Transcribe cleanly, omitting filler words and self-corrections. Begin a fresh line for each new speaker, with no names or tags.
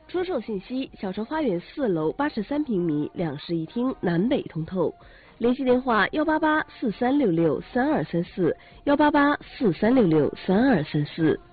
出售信息：小城花园4楼83平米，2室1厅，南北通透。联系电话：18843663234，18843663234。